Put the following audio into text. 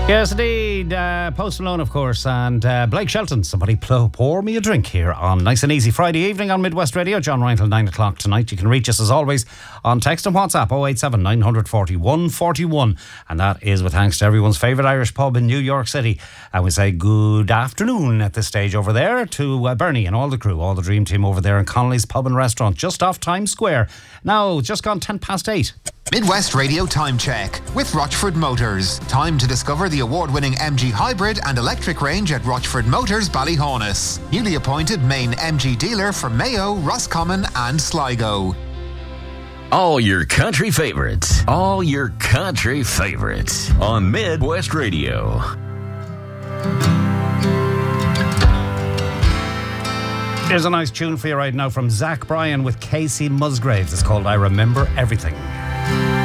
Yes, indeed. Post Malone, of course, and Blake Shelton. Somebody pour me a drink here on Nice and Easy Friday evening on Midwest Radio. John Ryan till 9 o'clock tonight. You can reach us as always on text and WhatsApp 087 940 141. And that is with thanks to everyone's favourite Irish pub in New York City. And we say good afternoon at this stage over there to Bernie and all the crew, all the dream team over there in Connolly's Pub and Restaurant just off Times Square. Now, just gone 8:10. Midwest Radio Time Check with Rochford Motors. Time to discover the award-winning MG Hybrid and electric range at Rochford Motors Ballyhaunis. Newly appointed main MG dealer for Mayo, Roscommon and Sligo. All your country favourites. All your country favourites on Midwest Radio. Here's a nice tune for you right now from Zach Bryan with Casey Musgraves. It's called I Remember Everything.